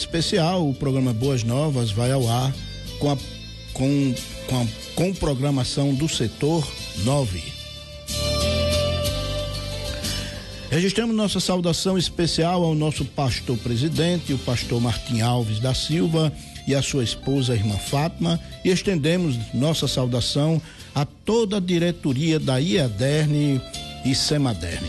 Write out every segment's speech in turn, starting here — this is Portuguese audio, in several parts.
especial, o programa Boas Novas vai ao ar com programação do setor 9. Registramos nossa saudação especial ao nosso pastor presidente, o pastor Martim Alves da Silva, e a sua esposa, a irmã Fátima, e estendemos nossa saudação a toda a diretoria da IADERN e SEMADERN.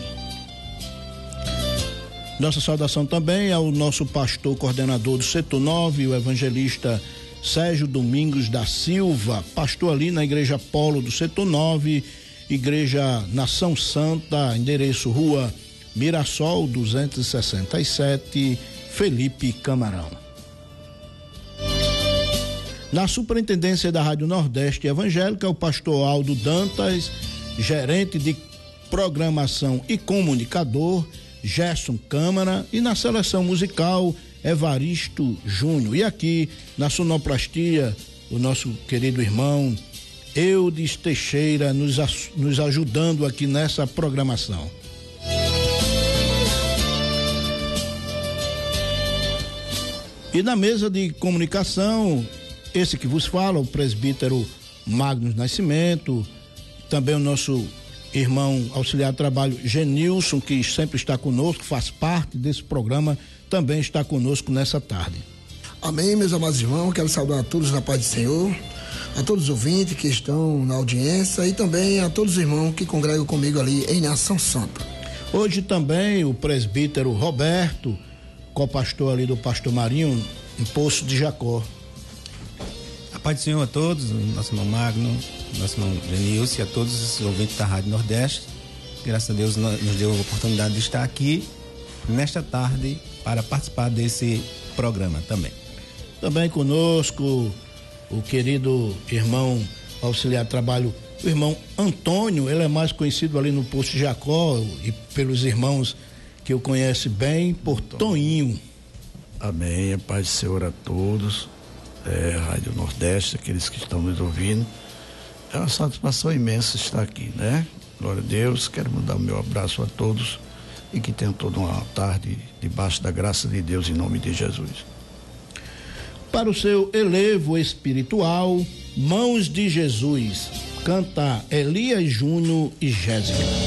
Nossa saudação também ao nosso pastor coordenador do setor 9, o evangelista Sérgio Domingos da Silva, pastor ali na igreja Polo do setor 9, igreja Nação Santa, endereço Rua Mirassol 267, Felipe Camarão. Na superintendência da Rádio Nordeste Evangélica, o pastor Aldo Dantas, gerente de programação e comunicador, Gerson Câmara, e na seleção musical, Evaristo Júnior. E aqui na sonoplastia, o nosso querido irmão Eudes Teixeira nos ajudando aqui nessa programação. E na mesa de comunicação, esse que vos fala, o presbítero Magnus Nascimento, também o nosso irmão auxiliar de trabalho Genilson, que sempre está conosco, faz parte desse programa, também está conosco nessa tarde. Amém, meus amados irmãos, quero saudar a todos na paz do Senhor, a todos os ouvintes que estão na audiência e também a todos os irmãos que congregam comigo ali em Nação Santa. Hoje também o presbítero Roberto, co-pastor ali do pastor Marinho, em Poço de Jacó. A paz do Senhor a todos, nosso irmão Magno, nosso irmão Genilson e a todos os ouvintes da Rádio Nordeste. Graças a Deus nos deu a oportunidade de estar aqui nesta tarde para participar desse programa também. Também conosco o querido irmão auxiliar de trabalho, o irmão Antônio, ele é mais conhecido ali no Poço de Jacó e pelos irmãos que o conhecem bem por Toninho. Amém, a paz do Senhor a todos, Rádio Nordeste, aqueles que estão nos ouvindo. É uma satisfação imensa estar aqui, né? Glória a Deus, quero mandar o meu abraço a todos e que tenham toda uma tarde debaixo da graça de Deus em nome de Jesus. Para o seu elevo espiritual, Mãos de Jesus, canta Elias Júnior e Jéssica.